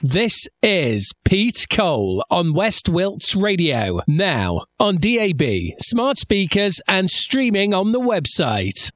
This is Pete Cole on West Wilts Radio. Now on DAB, smart speakers and streaming on the website.